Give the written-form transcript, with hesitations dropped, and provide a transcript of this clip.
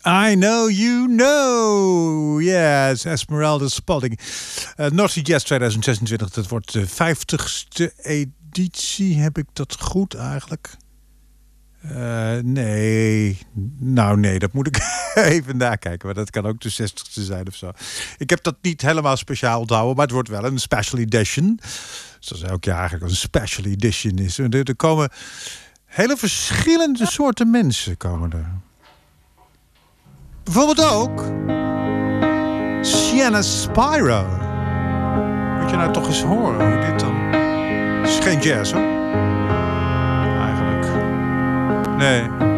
I know you know. Yes, Esmeralda Spalding. Naughty Jazz 2026, dat wordt de 50ste editie. Heb ik dat goed eigenlijk? Nee. Nou nee, dat moet ik even nakijken. Maar dat kan ook de 60ste zijn of zo. Ik heb dat niet helemaal speciaal onthouden. Maar het wordt wel een special edition. Zoals elk jaar eigenlijk een special edition is. Er komen hele verschillende soorten mensen komen er. Bijvoorbeeld ook Sienna Spiro. Moet je nou toch eens horen hoe dit dan... Het is geen jazz hoor. Eigenlijk. Nee.